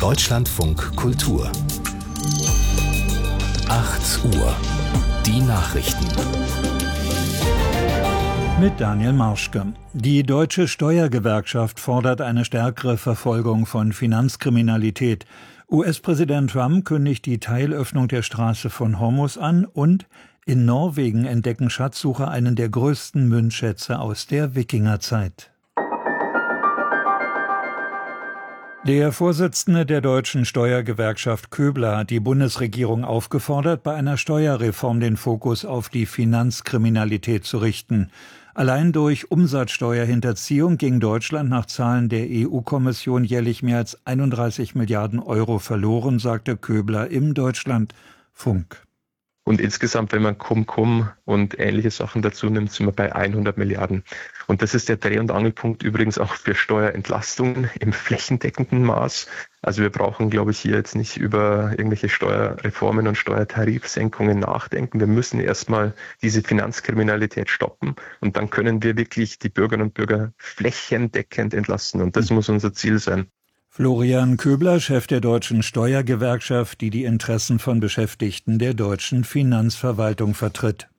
Deutschlandfunk Kultur 8 Uhr. Die Nachrichten. Mit Daniel Marschke. Die deutsche Steuergewerkschaft fordert eine stärkere Verfolgung von Finanzkriminalität. US-Präsident Trump kündigt die Teilöffnung der Straße von Hormuz an und in Norwegen entdecken Schatzsucher einen der größten Münzschätze aus der Wikingerzeit. Der Vorsitzende der deutschen Steuergewerkschaft Köbler hat die Bundesregierung aufgefordert, bei einer Steuerreform den Fokus auf die Finanzkriminalität zu richten. Allein durch Umsatzsteuerhinterziehung ging Deutschland nach Zahlen der EU-Kommission jährlich mehr als 31 Milliarden Euro verloren, sagte Köbler im Deutschlandfunk. Und insgesamt, wenn man Cum-Cum und ähnliche Sachen dazu nimmt, sind wir bei 100 Milliarden. Und das ist der Dreh- und Angelpunkt übrigens auch für Steuerentlastungen im flächendeckenden Maß. Also wir brauchen, glaube ich, hier jetzt nicht über irgendwelche Steuerreformen und Steuertarifsenkungen nachdenken. Wir müssen erstmal diese Finanzkriminalität stoppen und dann können wir wirklich die Bürgerinnen und Bürger flächendeckend entlasten. Und das muss unser Ziel sein. Florian Köbler, Chef der deutschen Steuergewerkschaft, die die Interessen von Beschäftigten der deutschen Finanzverwaltung vertritt.